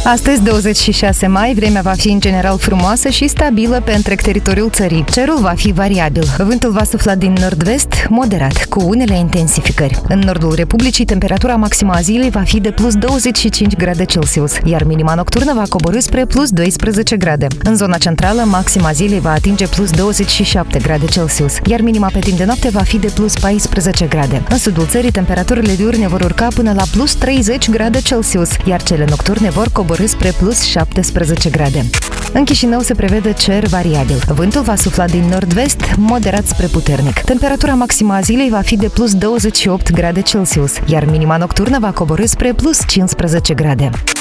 Astăzi, 26 mai, vremea va fi în general frumoasă și stabilă pe întreg teritoriul țării. Cerul va fi variabil. Vântul va sufla din nord-vest, moderat, cu unele intensificări. În nordul Republicii, temperatura maximă a zilei va fi de plus 25 grade Celsius, iar minima nocturnă va coborî spre plus 12 grade. În zona centrală, maxima zilei va atinge plus 27 grade Celsius, iar minima pe timp de noapte va fi de plus 14 grade. În sudul țării, temperaturile diurne vor urca până la plus 30 grade Celsius, iar cele nocturne vor coborî spre plus 17 grade. În Chișinău se prevede cer variabil. Vântul va sufla din nord-vest, moderat spre puternic. Temperatura maximă a zilei va fi de plus 28 grade Celsius, iar minima nocturnă va coborî spre plus 15 grade.